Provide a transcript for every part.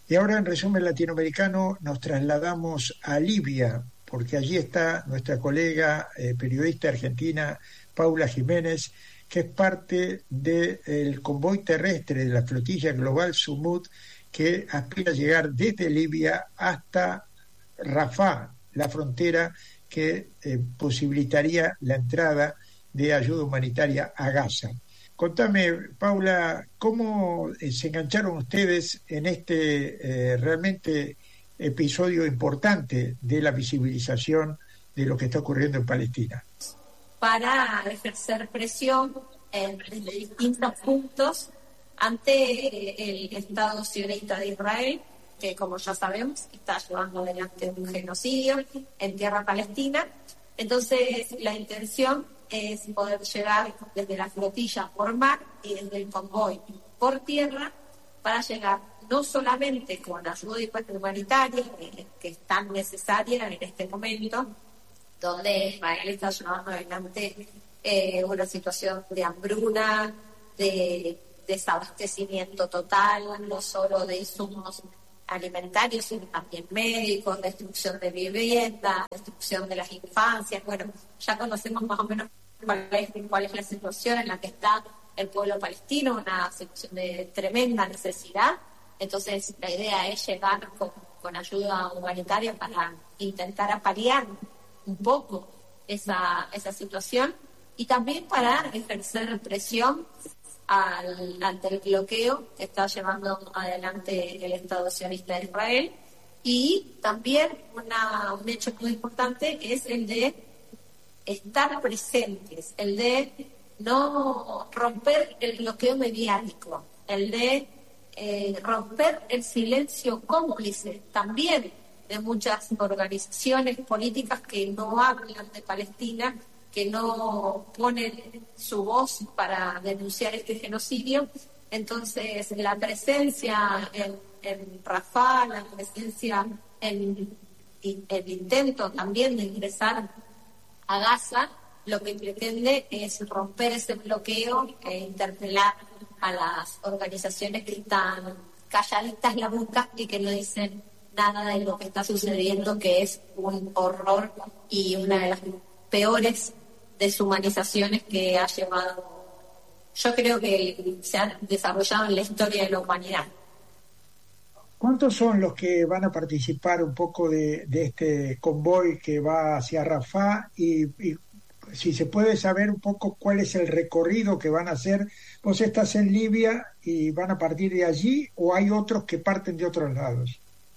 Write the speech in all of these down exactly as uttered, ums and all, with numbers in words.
Y ahora en resumen latinoamericano nos trasladamos a Libia, porque allí está nuestra colega eh, periodista argentina Paula Jiménez, que es parte del convoy terrestre de la flotilla global Sumut, que aspira a llegar desde Libia hasta Rafah, la frontera que eh, posibilitaría la entrada de ayuda humanitaria a Gaza. Contame, Paula, ¿cómo eh, se engancharon ustedes en este eh, realmente episodio importante de la visibilización de lo que está ocurriendo en Palestina? Para ejercer presión en, en distintos puntos ante el Estado sionista de Israel, que como ya sabemos está llevando adelante un genocidio en tierra palestina. Entonces la intención es poder llegar desde la flotilla por mar y desde el convoy por tierra para llegar no solamente con ayuda humanitaria, que, que es tan necesaria en este momento, donde Israel está llevando adelante eh, una situación de hambruna, de desabastecimiento total, no solo de insumos alimentarios, sino también médicos, destrucción de viviendas, destrucción de las infancias. Bueno, ya conocemos más o menos cuál es, cuál es la situación en la que está el pueblo palestino, una situación de tremenda necesidad. Entonces, la idea es llegar con, con ayuda humanitaria para intentar paliar un poco esa, esa situación y también para ejercer presión al, ante el bloqueo que está llevando adelante el Estado sionista de Israel. Y también una, un hecho muy importante es el de estar presentes, el de no romper el bloqueo mediático, el de eh, romper el silencio cómplice también de muchas organizaciones políticas que no hablan de Palestina, que no ponen su voz para denunciar este genocidio. Entonces, la presencia en, en Rafah, la presencia en, en el intento también de ingresar a Gaza, lo que pretende es romper ese bloqueo e interpelar a las organizaciones que están calladitas la boca y que no dicen nada de lo que está sucediendo, que es un horror y una de las peores deshumanizaciones que ha llevado, yo creo que se ha desarrollado en la historia de la humanidad. ¿Cuántos son los que van a participar un poco de, de este convoy que va hacia Rafah? Y, y si se puede saber un poco cuál es el recorrido que van a hacer. ¿Vos estás en Libia y van a partir de allí o hay otros que parten de otros lados?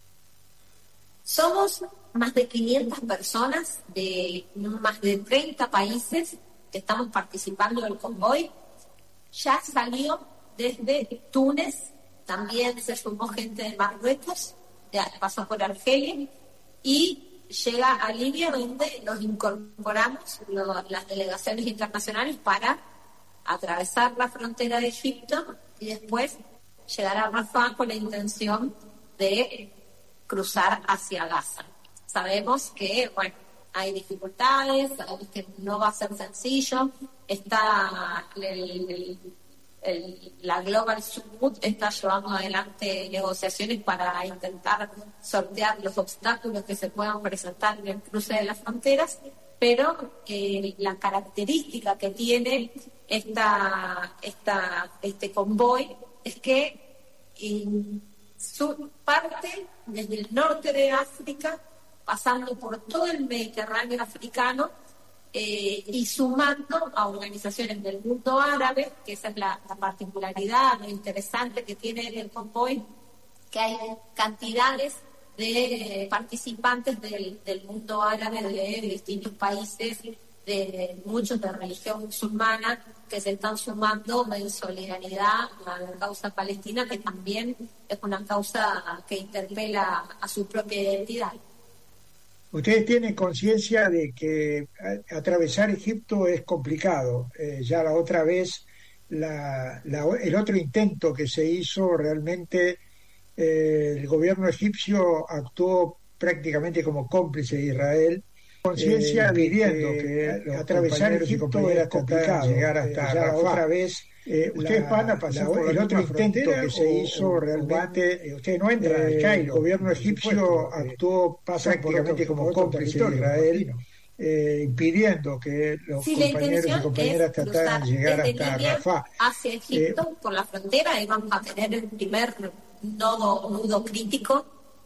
Somos más de quinientas personas de más de treinta países que estamos participando del convoy. Ya salió desde Túnez, también se sumó gente de Marruecos, ya pasó por Argelia y llega a Libia, donde nos incorporamos lo, las delegaciones internacionales para atravesar la frontera de Egipto y después llegar a Rafah con la intención de cruzar hacia Gaza. Sabemos que, bueno, hay dificultades, sabemos que no va a ser sencillo. Está el, el, el, la Global Sumut está llevando adelante negociaciones para intentar sortear los obstáculos que se puedan presentar en el cruce de las fronteras, pero eh, la característica que tiene esta, esta, este convoy es que en su parte desde el norte de África, pasando por todo el Mediterráneo africano eh, y sumando a organizaciones del mundo árabe, que esa es la, la particularidad, lo interesante que tiene el convoy, que hay cantidades de eh, participantes del, del mundo árabe de distintos países, de muchos de religión musulmana, que se están sumando en solidaridad a la causa palestina, que también es una causa que interpela a su propia identidad. Ustedes tienen conciencia de que atravesar Egipto es complicado. Eh, ya la otra vez, la, la, el otro intento que se hizo, realmente eh, el gobierno egipcio actuó prácticamente como cómplice de Israel. Conciencia eh, pidiendo que, que atravesar Egipto era complicado, llegar hasta eh, ya la otra vez Eh, ustedes la, van a pasar por el otro intento que se hizo o, realmente. O van, ustedes no entran eh, al Cairo. El gobierno egipcio actuó prácticamente como cómplice de Israel, eh, impidiendo que los sí, compañeros y compañeras trataran de llegar hasta Rafah. Hacia Egipto, eh, por la frontera, y vamos a tener el primer nodo, nudo crítico,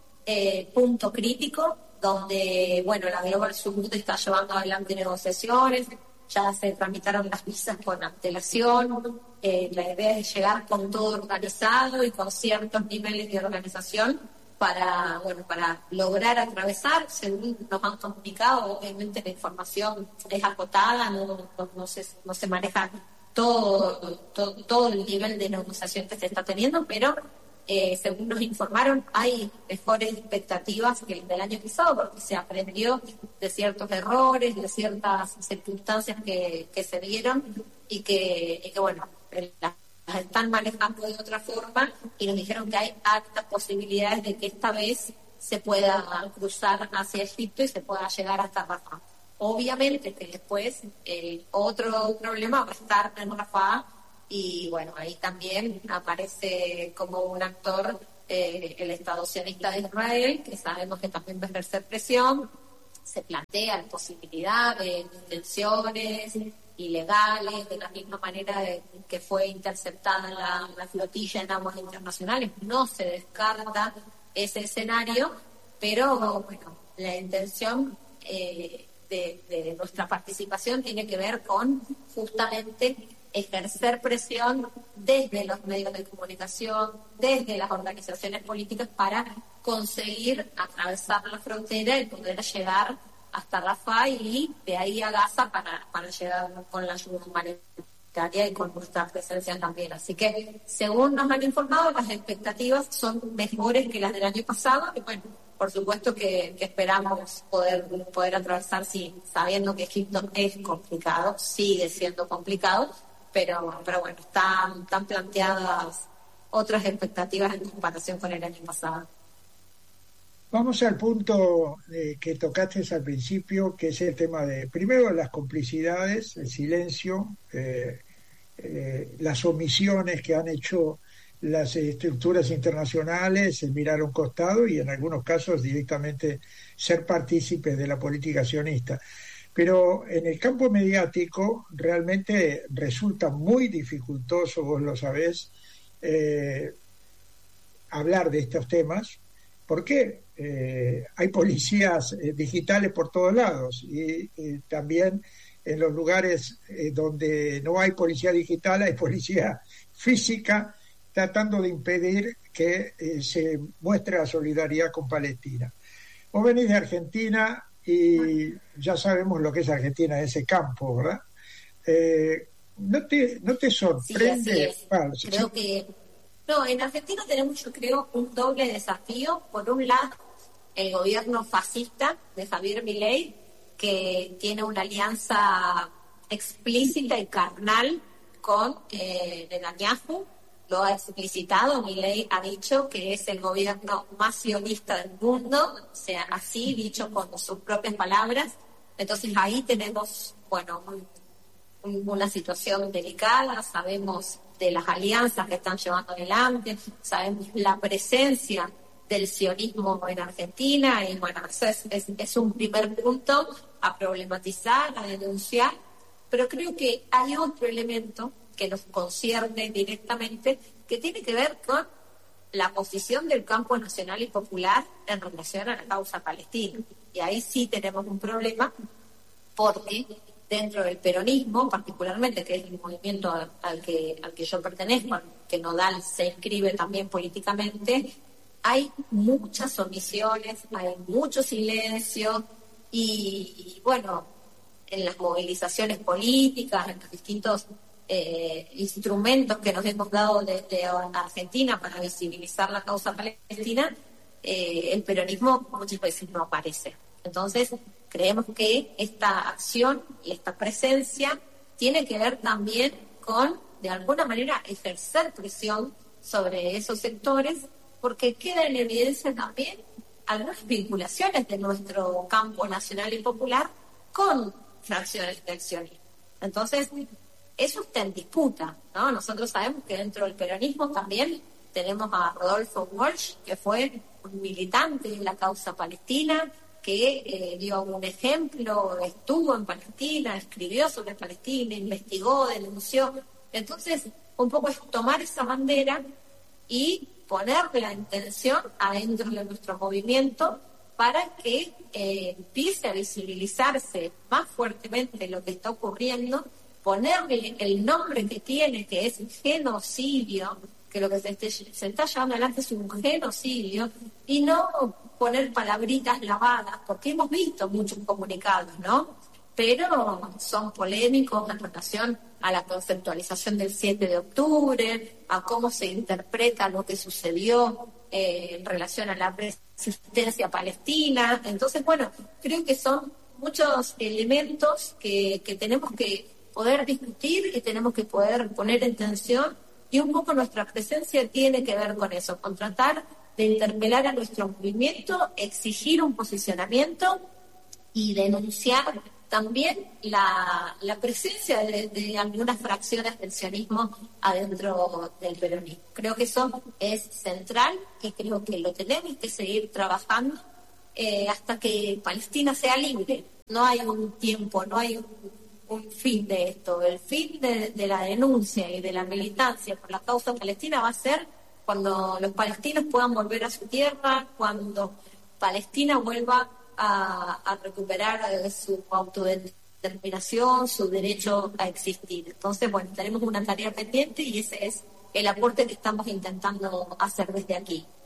eh, punto crítico, donde, bueno, la Global Summit está llevando adelante negociaciones. Ya se tramitaron las visas con antelación, eh, la idea es llegar con todo organizado y con ciertos niveles de organización para, bueno, para lograr atravesar. Según nos han comunicado, obviamente la información es acotada, no, no, no, se, no se maneja todo, todo, todo el nivel de negociación que se está teniendo, pero eh, según nos informaron, hay mejores expectativas que el del año pasado, porque se aprendió de ciertos errores, de ciertas circunstancias que, que se dieron y que, y que bueno, las, las están manejando de otra forma, y nos dijeron que hay altas posibilidades de que esta vez se pueda cruzar hacia Egipto y se pueda llegar hasta Rafah. Obviamente que después eh, otro problema va a estar en Rafah, y bueno, ahí también aparece como un actor eh, el Estado sionista de Israel, que sabemos que también va a ejercer presión. Se plantea la posibilidad de detenciones ilegales, de la misma manera de que fue interceptada la, la flotilla en aguas internacionales. No se descarta ese escenario, pero bueno, la intención eh, de, de nuestra participación tiene que ver con justamente ejercer presión desde los medios de comunicación, desde las organizaciones políticas, para conseguir atravesar la frontera y poder llegar hasta Rafah y de ahí a Gaza para, para llegar con la ayuda humanitaria y con nuestra presencia también. Así que, según nos han informado, las expectativas son mejores que las del año pasado, y bueno, por supuesto que, que esperamos poder, poder atravesar, sí, sabiendo que Egipto es complicado, sigue siendo complicado, pero, pero bueno, están, están planteadas otras expectativas en comparación con el año pasado. Vamos al punto eh, que tocaste al principio, que es el tema de, primero, las complicidades, el silencio, eh, eh, las omisiones que han hecho las estructuras internacionales, el mirar a un costado y en algunos casos directamente ser partícipes de la política sionista. Pero en el campo mediático realmente resulta muy dificultoso, vos lo sabés, eh, hablar de estos temas, porque eh, hay policías eh, digitales por todos lados, y eh, también en los lugares eh, donde no hay policía digital hay policía física tratando de impedir que eh, se muestre la solidaridad con Palestina. Vos venís de Argentina y ya sabemos lo que es Argentina en ese campo, ¿verdad? Eh, ¿no te, no te sorprende? Sí, así es. Bueno, creo sí. que no, en Argentina tenemos, yo creo, un doble desafío. Por un lado, el gobierno fascista de Javier Milei, que tiene una alianza explícita y carnal con eh, Netanyahu. Lo ha explicitado, Milei ha dicho que es el gobierno más sionista del mundo, o sea, así dicho con sus propias palabras. Entonces ahí tenemos, bueno, un, un, una situación delicada. Sabemos de las alianzas que están llevando adelante, sabemos la presencia del sionismo en Argentina, y bueno, eso es, es, es un primer punto a problematizar, a denunciar, pero creo que hay otro elemento que nos concierne directamente, que tiene que ver con la posición del campo nacional y popular en relación a la causa palestina. Y ahí sí tenemos un problema, porque dentro del peronismo, particularmente, que es el movimiento al, al, que, al que yo pertenezco, que Nodal se inscribe también políticamente, hay muchas omisiones, hay mucho silencio, y, y bueno, en las movilizaciones políticas, en los distintos Eh, instrumentos que nos hemos dado desde Argentina para visibilizar la causa palestina, eh, el peronismo muchas veces no aparece. Entonces, creemos que esta acción y esta presencia tiene que ver también con, de alguna manera, ejercer presión sobre esos sectores, porque queda en evidencia también algunas vinculaciones de nuestro campo nacional y popular con fracciones del sionismo. Entonces, eso está en disputa, ¿no? Nosotros sabemos que dentro del peronismo también tenemos a Rodolfo Walsh, que fue un militante de la causa palestina, que eh, dio un ejemplo, estuvo en Palestina, escribió sobre Palestina, investigó, denunció. Entonces, un poco es tomar esa bandera y ponerla en tensión adentro de nuestro movimiento para que eh, empiece a visibilizarse más fuertemente lo que está ocurriendo, ponerle el nombre que tiene, que es genocidio, que lo que se, esté, se está llevando adelante es un genocidio, y no poner palabritas lavadas, porque hemos visto muchos comunicados, ¿no? Pero son polémicos en relación a la conceptualización del siete de octubre, a cómo se interpreta lo que sucedió eh, en relación a la resistencia palestina. Entonces, bueno, creo que son muchos elementos que, que tenemos que poder discutir y tenemos que poder poner en tensión, y un poco nuestra presencia tiene que ver con eso, con tratar de interpelar a nuestro movimiento, exigir un posicionamiento y denunciar también la, la presencia de, de algunas fracciones del sionismo adentro del peronismo. Creo que eso es central, que creo que lo tenemos que seguir trabajando eh, hasta que Palestina sea libre. No hay un tiempo, no hay un, un fin de esto. El fin de, de la denuncia y de la militancia por la causa palestina va a ser cuando los palestinos puedan volver a su tierra, cuando Palestina vuelva a, a recuperar su autodeterminación, su derecho a existir. Entonces, bueno, tenemos una tarea pendiente y ese es el aporte que estamos intentando hacer desde aquí.